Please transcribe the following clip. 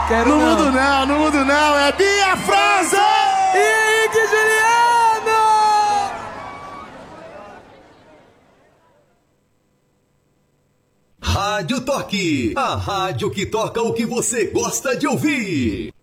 Quero não não. mudo não, não mudo não. É Bia França! E aí, que Juliano! Rádio Toque, a rádio que toca o que você gosta de ouvir.